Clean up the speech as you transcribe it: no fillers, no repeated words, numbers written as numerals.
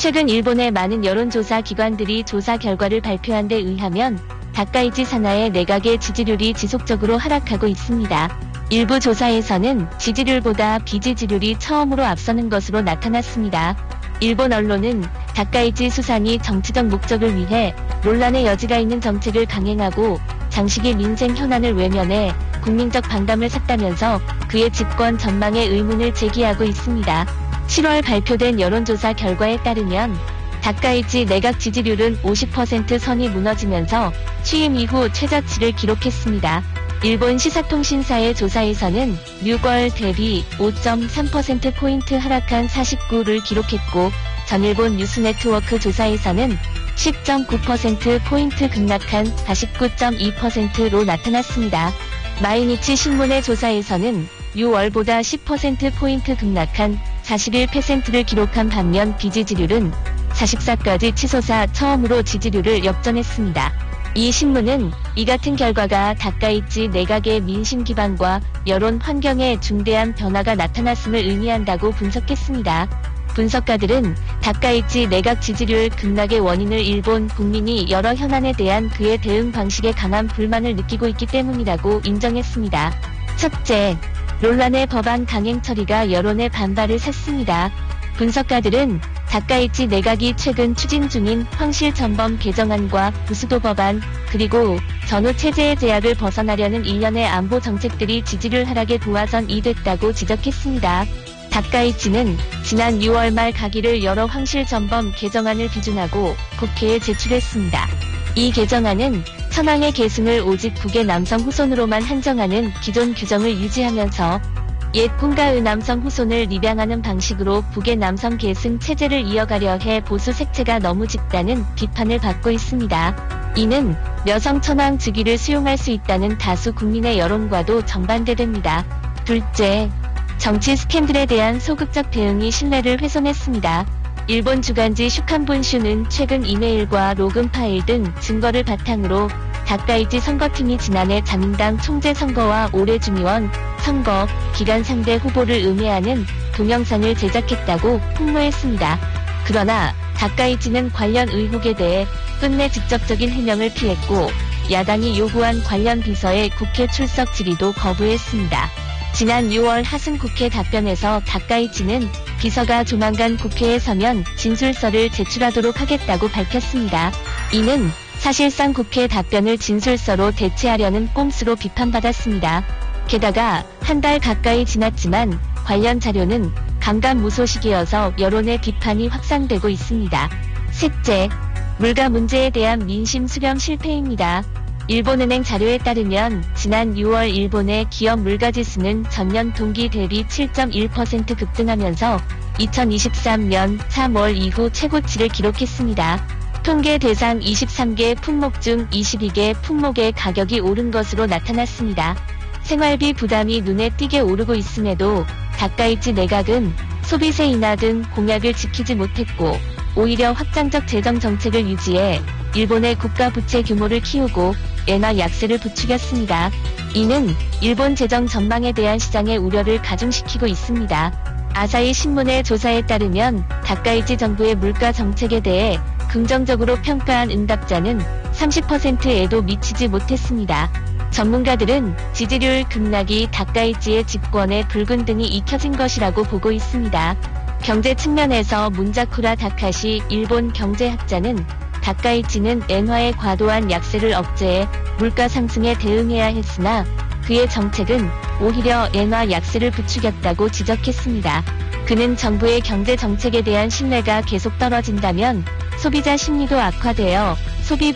최근 일본의 많은 여론조사 기관들이 조사 결과를 발표한 데 의하면 다카이치 사나의 내각의 지지율이 지속적으로 하락하고 있습니다. 일부 조사에서는 지지율보다 비지지율이 처음으로 앞서는 것으로 나타났습니다. 일본 언론은 다카이치 수상이 정치적 목적을 위해 논란의 여지가 있는 정책을 강행하고 장시기 민생 현안을 외면해 국민적 반감을 샀다면서 그의 집권 전망에 의문을 제기하고 있습니다. 7월 발표된 여론조사 결과에 따르면 다카이치 내각 지지율은 50% 선이 무너지면서 취임 이후 최저치를 기록했습니다. 일본 시사통신사의 조사에서는 6월 대비 5.3%포인트 하락한 49를 기록했고, 전일본 뉴스네트워크 조사에서는 10.9%포인트 급락한 49.2%로 나타났습니다. 마이니치 신문의 조사에서는 6월보다 10%포인트 급락한 41%를 기록한 반면 비지지율은 44까지 치솟아 처음으로 지지율을 역전했습니다. 이 신문은 이 같은 결과가 다카이치 내각의 민심 기반과 여론 환경에 중대한 변화가 나타났음을 의미한다고 분석했습니다. 분석가들은 다카이치 내각 지지율 급락의 원인을 일본 국민이 여러 현안에 대한 그의 대응 방식에 강한 불만을 느끼고 있기 때문이라고 인정했습니다. 첫째, 논란의 법안 강행 처리가 여론의 반발을 샀습니다. 분석가들은 다카이치 내각이 최근 추진 중인 황실전범 개정안과 부수도 법안, 그리고 전후 체제의 제약을 벗어나려는 일련의 안보 정책들이 지지율 하락의 도화선이 됐다고 지적했습니다. 다카이치는 지난 6월 말 가기를 열어 황실전범 개정안을 비준하고 국회에 제출했습니다. 이 개정안은 천황의 계승을 오직 북의 남성 후손으로만 한정하는 기존 규정을 유지하면서 옛 군가의 남성 후손을 lib양하는 방식으로 북의 남성 계승 체제를 이어가려 해 보수 색채가 너무 짙다는 비판을 받고 있습니다. 이는 여성 천황 즉위를 수용할 수 있다는 다수 국민의 여론과도 정반대됩니다. 둘째, 정치 스캔들에 대한 소극적 대응이 신뢰를 훼손했습니다. 일본 주간지 슈칸본슈는 최근 이메일과 로그 파일 등 증거를 바탕으로 다카이치 선거팀이 지난해 자민당 총재 선거와 올해 중의원 선거 기간 상대 후보를 음해하는 동영상을 제작했다고 폭로했습니다. 그러나 다카이치는 관련 의혹에 대해 끝내 직접적인 해명을 피했고, 야당이 요구한 관련 비서의 국회 출석 질의도 거부했습니다. 지난 6월 하승 국회 답변에서 다카이치는 비서가 조만간 국회에 서면 진술서를 제출하도록 하겠다고 밝혔습니다. 이는 사실상 국회 답변을 진술서로 대체하려는 꼼수로 비판받았습니다. 게다가 한 달 가까이 지났지만 관련 자료는 감감무소식이어서 여론의 비판이 확산되고 있습니다. 셋째, 물가 문제에 대한 민심 수렴 실패입니다. 일본은행 자료에 따르면 지난 6월 일본의 기업 물가지수는 전년 동기 대비 7.1% 급등하면서 2023년 3월 이후 최고치를 기록했습니다. 통계 대상 23개 품목 중 22개 품목의 가격이 오른 것으로 나타났습니다. 생활비 부담이 눈에 띄게 오르고 있음에도 다카이치 내각은 소비세 인하 등 공약을 지키지 못했고, 오히려 확장적 재정 정책을 유지해 일본의 국가 부채 규모를 키우고 엔화 약세를 부추겼습니다. 이는 일본 재정 전망에 대한 시장의 우려를 가중시키고 있습니다. 아사히 신문의 조사에 따르면 다카이치 정부의 물가 정책에 대해 긍정적으로 평가한 응답자는 30%에도 미치지 못했습니다. 전문가들은 지지율 급락이 다카이치의 집권에 불균등이 익혀진 것이라고 보고 있습니다. 경제 측면에서 문자쿠라 다카시 일본 경제학자는 다카이치는 엔화의 과도한 약세를 억제해 물가 상승에 대응해야 했으나 그의 정책은 오히려 엔화 약세를 부추겼다고 지적했습니다. 그는 정부의 경제 정책에 대한 신뢰가 계속 떨어진다면 소비자 심리도 악화되어 소비